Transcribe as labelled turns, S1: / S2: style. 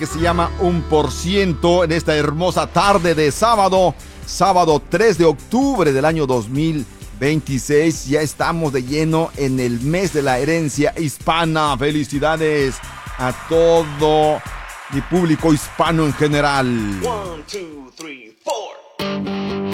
S1: que se llama 1% en esta hermosa tarde de sábado, sábado 3 de octubre del año 2026. Ya estamos de lleno en el mes de la herencia hispana. Felicidades a todo mi público hispano en general.
S2: 1, 2, 3, 4.